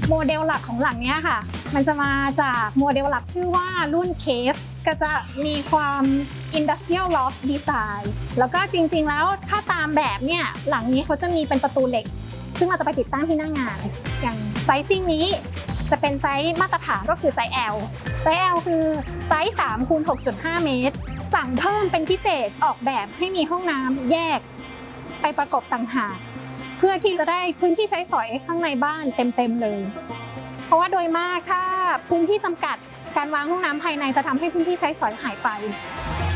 โมเดลหลักของหลังนี้ค่ะมันจะมาจากโมเดลหลักชื่อว่ารุ่น Cave ก็จะมีความ Industrial Loft Design แล้วก็จริงๆแล้วถ้าตามแบบเนี่ยหลังนี้เขาจะมีเป็นประตูเหล็กซึ่งเราจะไปติดตั้งที่หน้างานอย่างไซซิ่งนี้จะเป็นไซส์มาตรฐานก็คือไซส์ L ไซส์ L คือไซส์3 คูณ 6.5 เมตรสั่งเพิ่มเป็นพิเศษออกแบบให้มีห้องน้ำแยกไปประกบต่างหากเพื่อที่จะได้พื้นที่ใช้สอยข้างในบ้านเต็มๆเลยเพราะว่าโดยมากถ้าพื้นที่จำกัดการวางห้องน้ำภายในจะทำให้พื้นที่ใช้สอยหายไป